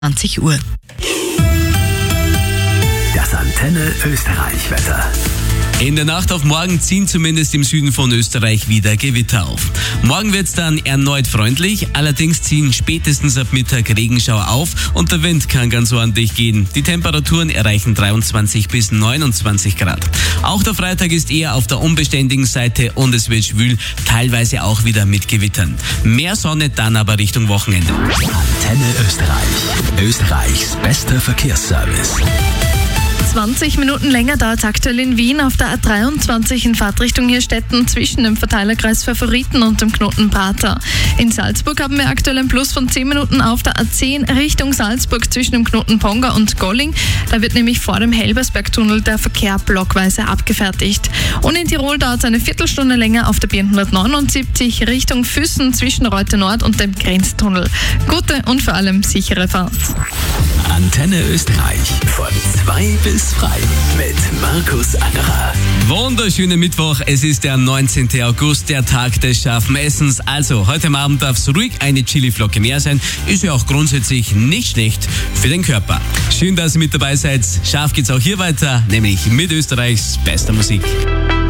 20 Uhr. Das Antenne Österreich-Wetter. In der Nacht auf morgen ziehen zumindest im Süden von Österreich wieder Gewitter auf. Morgen wird es dann erneut freundlich, allerdings ziehen spätestens ab Mittag Regenschauer auf und der Wind kann ganz ordentlich gehen. Die Temperaturen erreichen 23 bis 29 Grad. Auch der Freitag ist eher auf der unbeständigen Seite und es wird schwül, teilweise auch wieder mit Gewittern. Mehr Sonne dann aber Richtung Wochenende. Antenne Österreich. Österreichs bester Verkehrsservice. 20 Minuten länger dauert es aktuell in Wien auf der A23 in Fahrtrichtung Hirstetten zwischen dem Verteilerkreis Favoriten und dem Knoten Prater. In Salzburg haben wir aktuell ein Plus von 10 Minuten auf der A10 Richtung Salzburg zwischen dem Knoten Ponga und Golling. Da wird nämlich vor dem Helbersbergtunnel der Verkehr blockweise abgefertigt. Und in Tirol dauert es eine Viertelstunde länger auf der B179 Richtung Füssen zwischen Reute Nord und dem Grenztunnel. Gute und vor allem sichere Fahrt. Antenne Österreich von 2 bis frei mit Markus Angerer. Wunderschöner Mittwoch, es ist der 19. August, der Tag des scharfen Essens. Also, heute Abend darf es ruhig eine Chiliflocke mehr sein. Ist ja auch grundsätzlich nicht schlecht für den Körper. Schön, dass ihr mit dabei seid. Scharf geht's auch hier weiter, nämlich mit Österreichs bester Musik.